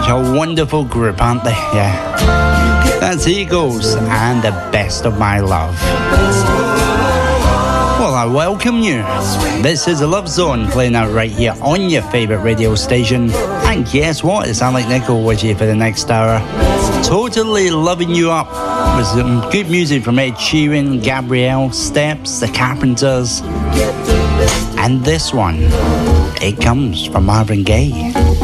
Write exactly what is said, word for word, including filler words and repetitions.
Such a wonderful group, aren't they? Yeah. That's Eagles and The Best of My Love. Well, I welcome you. This is the Love Zone playing out right here on your favourite radio station. And guess what? It's Alec Nicol with you for the next hour. Totally loving you up with some good music from Ed Sheeran, Gabrielle, Steps, The Carpenters. And this one, it comes from Marvin Gaye.